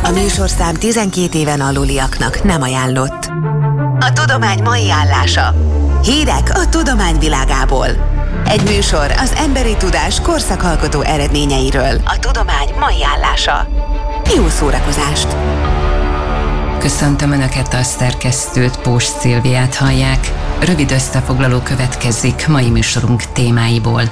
A műsorszám 12 éven aluliaknak nem ajánlott. A tudomány mai állása. Hírek a tudomány világából. Egy műsor az emberi tudás korszakalkotó eredményeiről. A tudomány mai állása. Jó szórakozást! Köszöntöm Önöket, a szerkesztőt, Pós Szilviát hallják. Rövid összefoglaló következik mai műsorunk témáiból.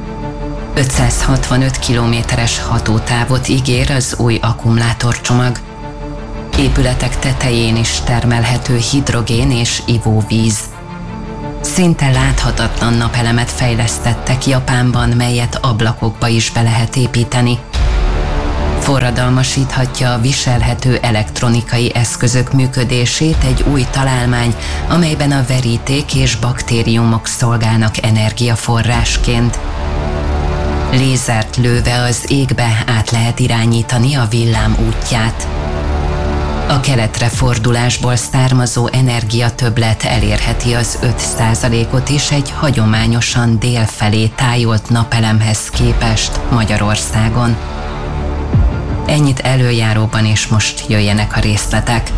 565 kilométeres hatótávot ígér az új akkumulátorcsomag. Épületek tetején is termelhető hidrogén és ivóvíz. Szinte láthatatlan napelemet fejlesztettek Japánban, melyet ablakokba is be lehet építeni. Forradalmasíthatja a viselhető elektronikai eszközök működését egy új találmány, amelyben a veríték és baktériumok szolgálnak energiaforrásként. Lézert lőve az égbe át lehet irányítani a villám útját. A keletre fordulásból származó energiatöbblet elérheti az 5%-ot is egy hagyományosan dél felé tájolt napelemhez képest Magyarországon. Ennyit előjáróban, és most jöjjenek a részletek.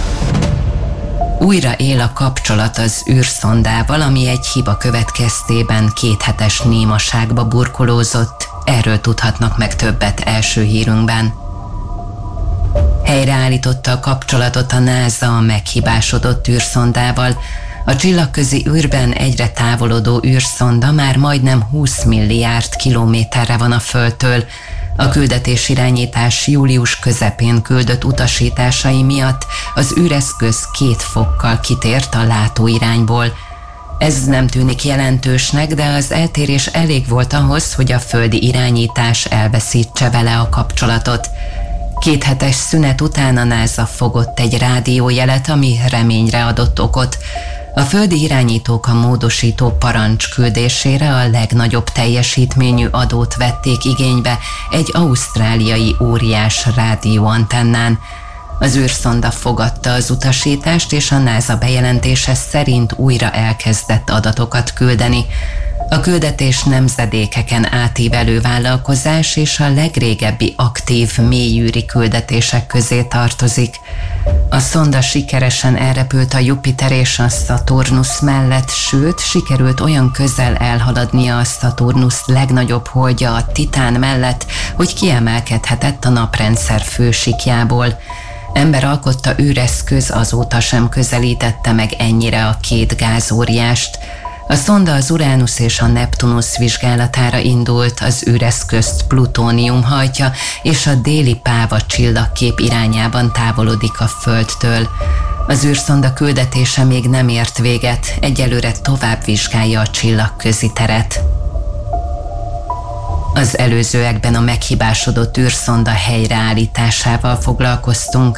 Újra él a kapcsolat az űrszondával, ami egy hiba következtében 2 hetes némaságba burkolózott. Erről tudhatnak meg többet első hírünkben. Helyreállította a kapcsolatot a NASA a meghibásodott űrszondával. A csillagközi űrben egyre távolodó űrszonda már majdnem 20 milliárd kilométerre van a Földtől. A küldetésirányítás július közepén küldött utasításai miatt az űreszköz 2 fokkal kitért a látóirányból. Ez nem tűnik jelentősnek, de az eltérés elég volt ahhoz, hogy a földi irányítás elveszítse vele a kapcsolatot. 2 hetes szünet után a NASA fogott egy rádiójelet, ami reményre adott okot. A földi irányítók a módosító parancs küldésére a legnagyobb teljesítményű adót vették igénybe egy ausztráliai óriás rádióantennán. Az űrszonda fogadta az utasítást, és a NASA bejelentése szerint újra elkezdett adatokat küldeni. A küldetés nemzedékeken átívelő vállalkozás és a legrégebbi aktív mélyűri küldetések közé tartozik. A szonda sikeresen elrepült a Jupiter és a Szaturnusz mellett, sőt, sikerült olyan közel elhaladnia a Szaturnusz legnagyobb holdja, a Titán mellett, hogy kiemelkedhetett a naprendszer fősíkjából. Ember alkotta űreszköz azóta sem közelítette meg ennyire a 2 gázóriást. A szonda az Uránusz és a Neptunusz vizsgálatára indult, az űreszközt plutónium hajtja, és a déli Páva csillagkép irányában távolodik a Földtől. Az űrszonda küldetése még nem ért véget, egyelőre tovább vizsgálja a csillagközi teret. Az előzőekben a meghibásodott űrszonda helyreállításával foglalkoztunk.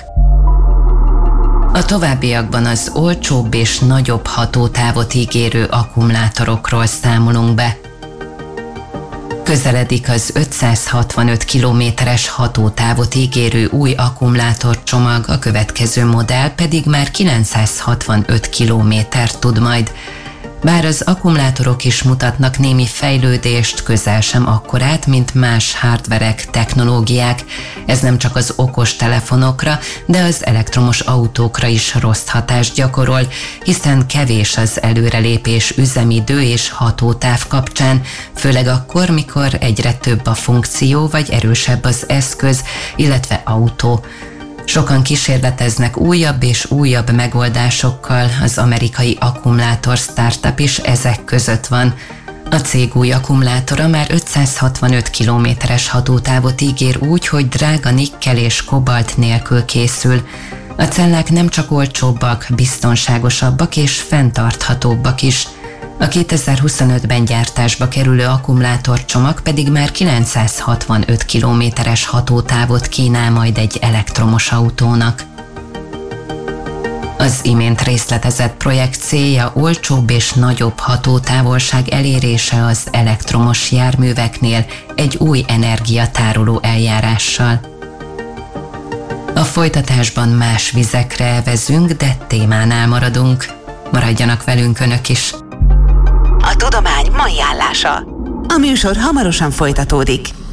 A továbbiakban az olcsóbb és nagyobb hatótávot ígérő akkumulátorokról számolunk be. Közeledik az 565 kilométeres hatótávot ígérő új akkumulátorcsomag, a következő modell pedig már 965 kilométert tud majd. Bár az akkumulátorok is mutatnak némi fejlődést, közel sem akkorát, mint más hardverek, technológiák. Ez nem csak az okos telefonokra, de az elektromos autókra is rossz hatást gyakorol, hiszen kevés az előrelépés üzemidő és hatótáv kapcsán, főleg akkor, mikor egyre több a funkció vagy erősebb az eszköz, illetve autó. Sokan kísérleteznek újabb és újabb megoldásokkal, az amerikai akkumulátor startup is ezek között van. A cég új akkumulátora már 565 kilométeres hatótávot ígér úgy, hogy drága nikkel és kobalt nélkül készül. A cellák nem csak olcsóbbak, biztonságosabbak és fenntarthatóbbak is. A 2025-ben gyártásba kerülő akkumulátorcsomag pedig már 965 kilométeres hatótávot kínál majd egy elektromos autónak. Az imént részletezett projekt célja olcsóbb és nagyobb hatótávolság elérése az elektromos járműveknél egy új energiatároló eljárással. A folytatásban más vizekre elvezünk, de témánál maradunk. Maradjanak velünk Önök is! A tudomány mai állása. A műsor hamarosan folytatódik.